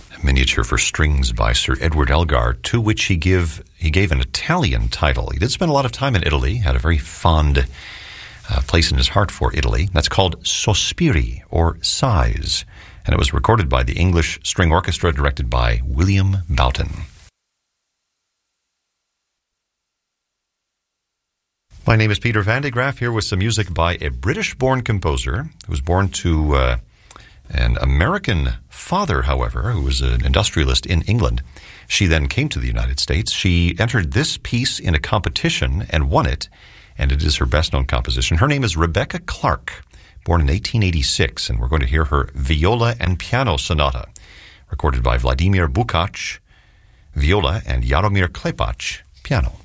Miniature for Strings by Sir Edward Elgar, to which he gave an Italian title. He did spend a lot of time in Italy, had a very fond place in his heart for Italy. That's called Sospiri, or Sighs, and it was recorded by the English String Orchestra, directed by William Boughton. My name is Peter Van de Graaff, here with some music by a British-born composer who was born to an American father, however, who was an industrialist in England. She then came to the United States. She entered this piece in a competition and won it, and it is her best-known composition. Her name is Rebecca Clark, born in 1886, and we're going to hear her Viola and Piano Sonata, recorded by Vladimir Bukac, viola, and Jaromir Klepac, piano.